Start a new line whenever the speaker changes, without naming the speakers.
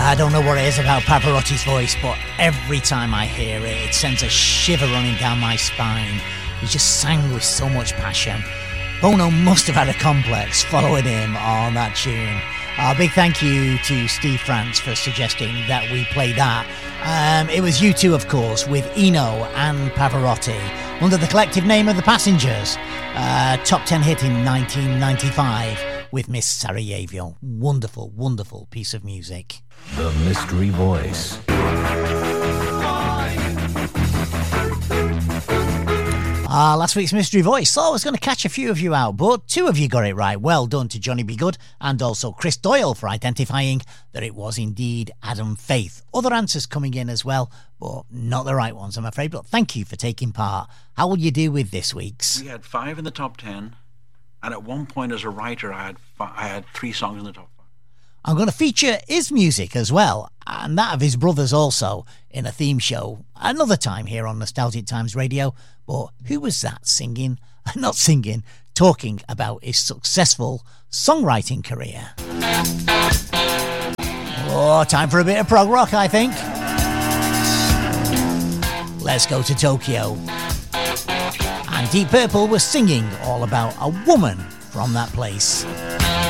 I don't know what it is about Pavarotti's voice, but every time I hear it, it sends a shiver running down my spine. He just sang with so much passion. Bono must have had a complex following him on that tune. A big thank you to Steve France for suggesting that we play that. It was U2, of course, with Eno and Pavarotti, under the collective name of The Passengers. Top 10 hit in 1995 with Miss Sarajevo. Wonderful, wonderful piece of music.
The Mystery Voice.
Last week's Mystery Voice. So I was going to catch a few of you out, but two of you got it right. Well done to Johnny B. Good and also Chris Doyle for identifying that it was indeed Adam Faith. Other answers coming in as well, but not the right ones, I'm afraid. But thank you for taking part. How will you do with this week's?
We had 5 in the top 10, and at one point as a writer, I had 3 songs in the top 5.
I'm going to feature his music as well, and that of his brothers also, in a theme show another time here on Nostalgic Times Radio. But who was that singing? Not singing, talking about his successful songwriting career. Oh, time for a bit of prog rock, I think. Let's go to Tokyo. And Deep Purple was singing all about a woman from that place.